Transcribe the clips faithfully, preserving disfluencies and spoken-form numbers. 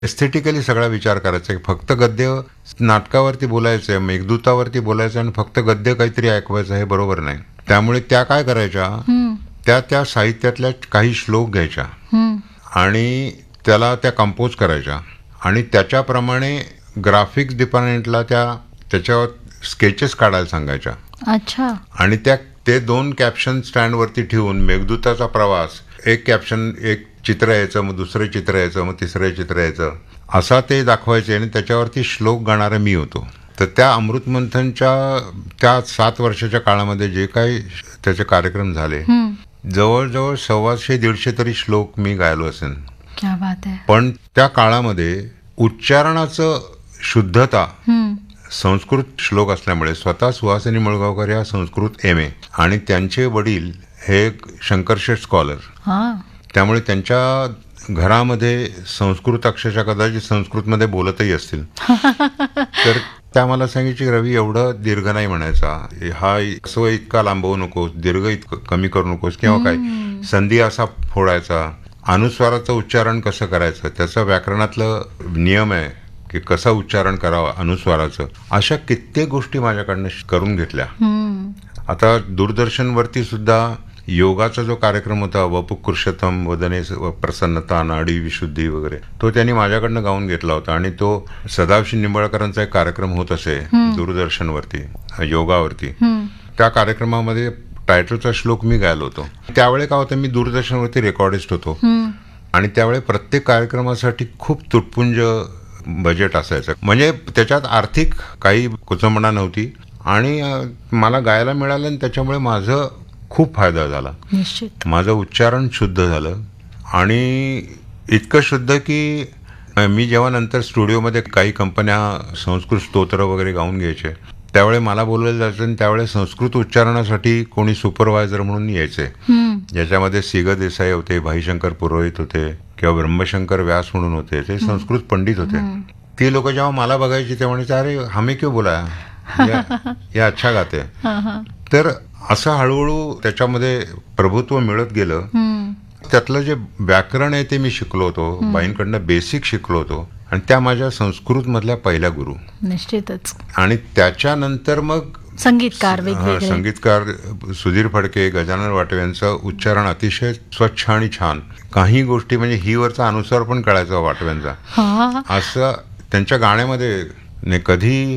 Aesthetically सगळा विचार करायचा. फक्त गद्य नाटकावरती बोलायचंय, मेघदूतावरती बोलायचं आणि फक्त गद्य काहीतरी ऐकवायचं हे बरोबर नाही. त्यामुळे त्या काय करायच्या, त्या त्या साहित्यातल्या काही श्लोक घ्यायच्या आणि त्याला त्या कंपोज करायच्या आणि त्याच्याप्रमाणे ग्राफिक्स डिपार्टमेंटला त्या त्याच्यावर स्केचेस काढायला सांगायच्या. अच्छा. आणि त्या ते दोन कॅप्शन स्टँडवरती ठेवून मेघदूताचा प्रवास, एक कॅप्शन, एक चित्र यायचं, मग दुसरं चित्र यायचं, मग तिसरं चित्र यायचं, असा ते दाखवायचे आणि त्याच्यावरती श्लोक गाणारा मी होतो. तर त्या अमृत मंथनच्या त्या सात वर्षाच्या काळामध्ये जे काही त्याचे कार्यक्रम झाले, जवळजवळ सव्वाशे दीडशे तरी श्लोक मी गायलो असेल. क्या बात आहे. पण त्या काळामध्ये उच्चारणाचं शुद्धता, संस्कृत श्लोक असल्यामुळे स्वतः सुहासिनी मुळगावकर या संस्कृत एम ए आणि त्यांचे वडील हे शंकरशेठ स्कॉलर, त्यामुळे त्यांच्या घरामध्ये संस्कृत अक्षरशः कदाचित संस्कृतमध्ये बोलतही असतील. तर त्या मला सांगितली, रवी एवढं दीर्घ नाही म्हणायचा, हा असं इतका लांबवू नकोस, दीर्घ इतकं कमी करू नकोस किंवा काय, संधी असा फोडायचा, अनुस्वाराचं उच्चारण कसं करायचं, त्याचं व्याकरणातलं नियम आहे की कसं उच्चारण करावं अनुस्वाराचं, अशा कित्येक गोष्टी माझ्याकडनं करून घेतल्या. आता दूरदर्शनवरती सुद्धा योगाचा जो कार्यक्रम होता, वपुकृषतम वदने प्रसन्नता नाडी विशुद्धी वगैरे, तो त्यांनी माझ्याकडनं गाऊन घेतला होता आणि तो सदाशिव निंबाळकरांचा एक कार्यक्रम होत असे दूरदर्शनवरती योगावरती. त्या कार्यक्रमामध्ये टायटलचा श्लोक मी गायलो होतो. त्यावेळी काय होतं, मी दूरदर्शनवरती रेकॉर्डिस्ट होतो आणि त्यावेळी प्रत्येक कार्यक्रमासाठी खूप तुटपुंज बजेट असायचं, म्हणजे त्याच्यात आर्थिक काही कुचंबणा नव्हती आणि मला गायला मिळालं आणि त्याच्यामुळे माझं खूप फायदा झाला. निश्चित. माझं उच्चारण शुद्ध झालं आणि इतकं शुद्ध की मी जेव्हा नंतर स्टुडिओमध्ये काही कंपन्या संस्कृत स्तोत्र वगैरे गाऊन घ्यायचे, त्यावेळी मला बोलवलं जायचं आणि त्यावेळी संस्कृत उच्चारणासाठी कोणी सुपरवायझर म्हणून यायचे, ज्याच्यामध्ये सी ग देसाई होते, भाईशंकर पुरोहित होते किंवा ब्रह्मशंकर व्यास म्हणून होते, ते संस्कृत पंडित होते. ती लोक जेव्हा मला बघायची तेव्हा म्हणायचे, अरे हमें क्यों बोला, या अच्छा गाते. तर असं हळूहळू त्याच्यामध्ये प्रभुत्व मिळत गेलं. त्यातलं जे व्याकरण आहे ते मी शिकलो होतो, बाईंकडनं बेसिक शिकलो होतो आणि त्या माझ्या संस्कृत मधल्या पहिल्या गुरु. निश्चितच. आणि त्याच्यानंतर मग संगीतकार वेगवेगळे संगीतकार सुधीर फडके, गजानन वाटवे यांचं उच्चारण अतिशय स्वच्छ आणि छान. काही गोष्टी म्हणजे ही वरचा अनुस्वार पण कळायचा वाटव्यांचा. असं त्यांच्या गाण्यामध्ये ने कधी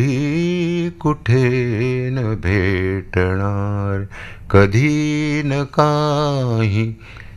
कधी कुठे न भेटणार, कधी न काही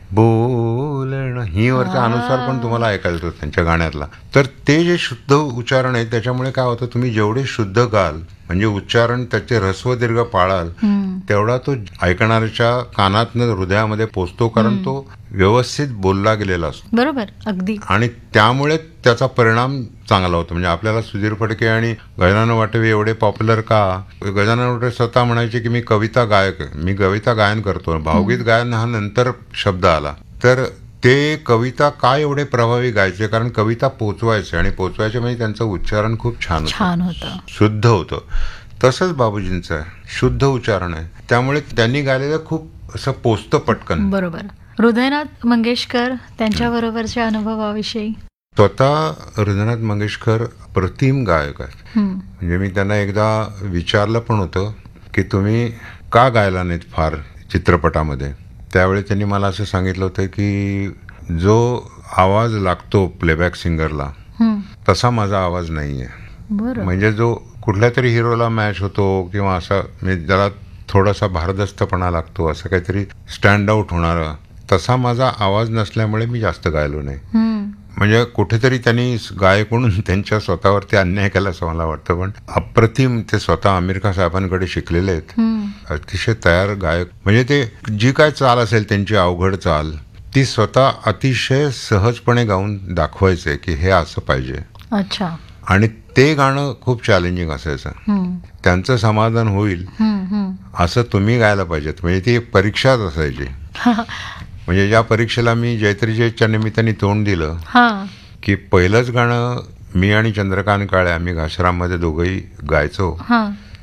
बोलणं, ही वरचा अनुसार पण तुम्हाला ऐकायला येतो त्यांच्या गाण्यातला. तर ते जे शुद्ध उच्चारण आहे त्याच्यामुळे काय होतं, तुम्ही जेवढे शुद्ध गाल म्हणजे उच्चारण त्याचे ऱ्हस्व दीर्घ पाळाल तेवढा तो ऐकणाऱ्याच्या कानातनं हृदयामध्ये पोचतो, कारण तो व्यवस्थित बोलला गेलेला असतो. बरोबर, अगदी. आणि त्यामुळे त्याचा परिणाम चांगला होतो. म्हणजे आपल्याला सुधीर फडके आणि गजानन वाटवे एवढे पॉप्युलर का, गजानन वाटवे स्वतः म्हणायचे की मी कविता गायक, मी कविता गायन करतो, भावगीत गायन हा नंतर शब्द आला. तर ते कविता काय एवढे प्रभावी गायचे, कारण कविता पोचवायचे आणि पोचवायचे म्हणजे त्यांचं उच्चारण खूप छान छान होतं, शुद्ध होतं. तसंच बाबूजींचं आहे, शुद्ध उच्चारण आहे, त्यामुळे त्यांनी गायलेलं खूप असं पोचतं पटकन. बरोबर. हृदयनाथ मंगेशकर त्यांच्या बरोबरच्या अनुभवाविषयी. स्वतः हृदयनाथ मंगेशकर प्रतिम गायक आहेत. म्हणजे मी त्यांना एकदा विचारलं पण होतं की तुम्ही का गायला नाहीत फार चित्रपटामध्ये. त्यावेळी त्यांनी मला असं सांगितलं होतं की जो आवाज लागतो प्लेबॅक सिंगरला तसा माझा आवाज नाहीये. म्हणजे जो कुठल्या तरी हिरोला मॅच होतो किंवा असा म्हणजे ज्याला थोडासा भारदस्तपणा लागतो, असं काहीतरी स्टँड आउट होणारा, तसा माझा आवाज नसल्यामुळे मी जास्त गायलो नाही. म्हणजे कुठेतरी त्यांनी गायक म्हणून त्यांच्या स्वतःवरती अन्याय केला असं मला वाटतं. पण अप्रतिम ते स्वतः आमिर खान साहेबांकडे शिकलेले आहेत, अतिशय तयार गायक. म्हणजे ते जी काय चाल असेल त्यांची अवघड चाल ती स्वतः अतिशय सहजपणे गाऊन दाखवायचे की हे असं पाहिजे. अच्छा. आणि ते गाणं खूप चॅलेंजिंग असायचं. त्यांचं समाधान होईल असं तुम्ही गायला पाहिजेत. म्हणजे ती परीक्षाच असायची. म्हणजे ज्या परीक्षेला मी जयत्री जयच्या निमित्ताने तोंड दिलं की पहिलंच गाणं मी आणि चंद्रकांत काळे आम्ही घाशराममध्ये दोघंही गायचो,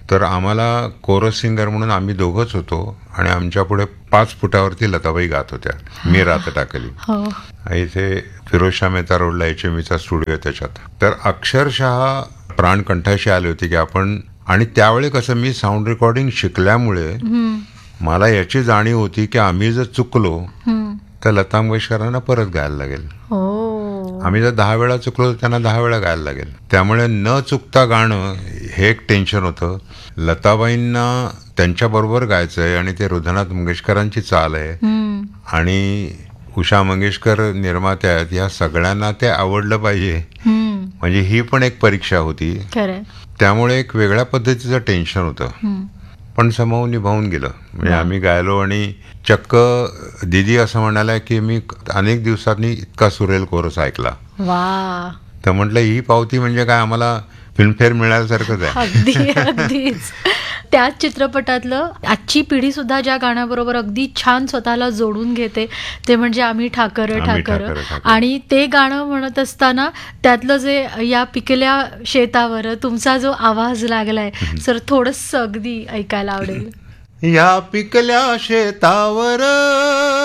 तर आम्हाला कोरस सिंगर म्हणून आम्ही दोघंच होतो आणि आमच्या पुढे पाच फुटावरती लताबाई गात होत्या. मी रात टाकली. हो. इथे फिरोजशाह मेहता रोडला एच एम ईचा स्टुडिओ आहे त्याच्यात. तर अक्षरशः प्राण कंठाशी आले होते की आपण, आणि त्यावेळी कसं मी साऊंड रेकॉर्डिंग शिकल्यामुळे हम्म. मला याची जाणीव होती की आम्ही जर चुकलो हम्म. तर लता मंगेशकरांना परत गायला लागेल. हो. आम्ही जर दहा वेळा चुकलो तर त्यांना दहा वेळा गायला लागेल. त्यामुळे न चुकता गाणं हे एक टेन्शन होतं. लताबाईंना त्यांच्याबरोबर गायचं आहे आणि ते हृदयनाथ मंगेशकरांची चाल आहे हम्म. आणि उषा मंगेशकर निर्मात्या आहेत, या सगळ्यांना ते आवडलं पाहिजे. हम्म. म्हणजे ही पण एक परीक्षा होती. खरंय. त्यामुळे एक वेगळ्या पद्धतीचं टेन्शन होतं, हम्म. पण समोर निभावून गेलं. म्हणजे वा. आम्ही गायलो आणि चक्क दिदी असं म्हणाल्या की मी अनेक दिवसांनी इतका सुरेल कोरस ऐकला. वा. तर म्हटलं ही पावती म्हणजे काय, आम्हाला फिल्मफेअर मिळाल्यासारखंच आहे. अगदी अगदीच. त्याच चित्रपटातलं आजची पिढी सुद्धा ज्या गाण्याबरोबर अगदी छान स्वतःला जोडून घेते ते म्हणजे आम्ही ठाकर आम्ही ठाकर. ठाकर ठाकर. आणि ते गाणं म्हणत असताना त्यातलं जे या पिकल्या शेतावर तुमचा जो आवाज लागलाय सर, थोडंसं अगदी ऐकायला आवडेल. या पिकल्या शेतावर